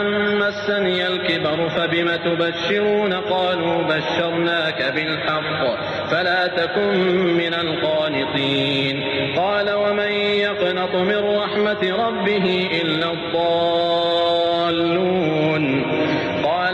مسني الكبر فبم تبشرون قالوا بشرناك بالحق فلا تكن من القانطين قال ومن يقنط من رحمة ربه إلا الضالون